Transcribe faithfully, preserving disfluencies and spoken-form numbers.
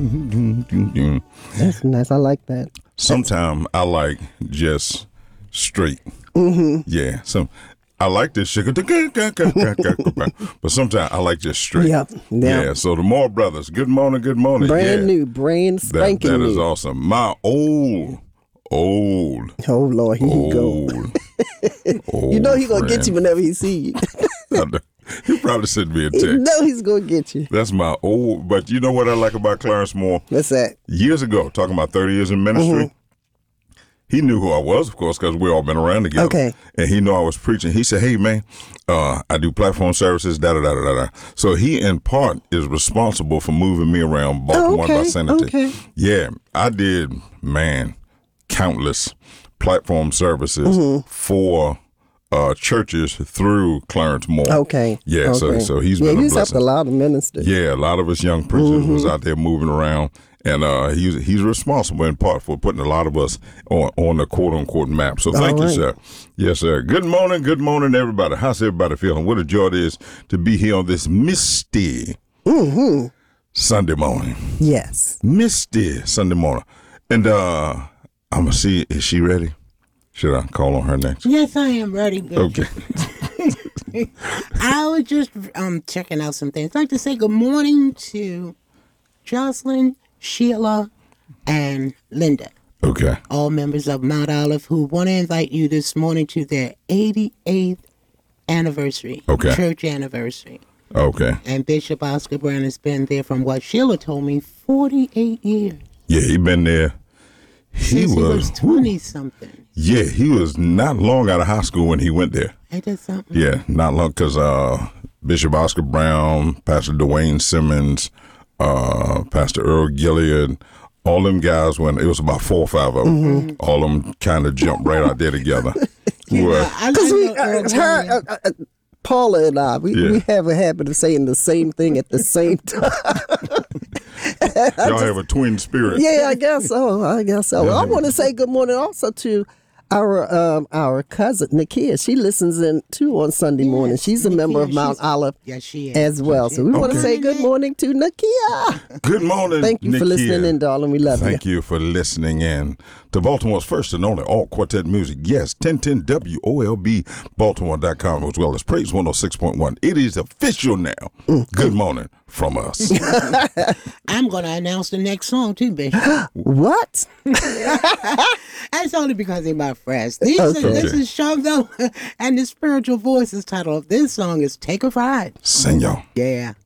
That's nice. I like that. Sometimes I like just straight. Mm-hmm. Yeah. Some I like this sugar, but sometimes I like just straight. Yep. Yep. Yeah. So the Moore Brothers. Good morning. Good morning. Brand yeah. new, brand spanking that, that new. That is awesome. My old, old, oh Lord, here old, you go. old you know he's gonna friend. get you whenever he see you. He probably sent me a text. You know he's gonna get you. That's my old. But you know what I like about Clarence Moore? What's that? Years ago, talking about thirty years in ministry. Mm-hmm. He knew who I was, of course, because we all been around together. Okay. And he knew I was preaching. He said, hey, man, uh, I do platform services, da-da-da-da-da. So he, in part, is responsible for moving me around Baltimore oh, okay. vicinity. Okay. Yeah, I did, man, countless platform services mm-hmm. for uh, churches through Clarence Moore. Okay. Yeah, okay. so so he's yeah, been a he's blessing. helped a lot of ministers. Yeah, a lot of us young preachers mm-hmm. was out there moving around. And uh, he's he's responsible in part for putting a lot of us on, on the quote unquote map. So thank right. you, sir. Yes, sir. Good morning, good morning, everybody. How's everybody feeling? What a joy it is to be here on this misty mm-hmm. Sunday morning. Yes, misty Sunday morning. And uh, I'm gonna see, is she ready? Should I call on her next? Yes, I am ready. Okay. I was just um checking out some things. I'd like to say good morning to Jocelyn, Sheila, and Linda. Okay. All members of Mount Olive who want to invite you this morning to their eighty-eighth anniversary. Okay. Church anniversary. Okay. And Bishop Oscar Brown has been there from what Sheila told me, forty-eight years. Yeah, he been there. He Since was, he was twenty-something. Yeah, he was not long out of high school when he went there. Ain't that something? Yeah, not long, because uh, Bishop Oscar Brown, Pastor Dwayne Simmons, uh, Pastor Earl Gilead, all them guys, when it was about four or five of them, mm-hmm. all of them kind of jumped right out there together. Because we, uh, her, uh, uh, Paula and I, we, yeah. we have a habit of saying the same thing at the same time. Y'all just, have a twin spirit. Yeah, I guess so. I guess so. Well, I want to say good morning also to our um, our cousin Nakia. She listens in too on Sunday yes, morning. She's a Nakia, member of Mount Olive yes, she is. as well. So we okay. want to say good morning to Nakia. Good morning, Thank you Nakia. for listening in, darling. We love Thank you. you. you for listening in to Baltimore's first and only all quartet music. Yes, ten ten W O L B Baltimore dot com as well as Praise one oh six point one. It is official now. Mm. Good morning from us. I'm going to announce the next song too, Bishop. What? That's only because they're my friends. These okay. are, this is Chongo, and the spiritual voices title of this song is Take a Ride. Sing y'all. Yeah.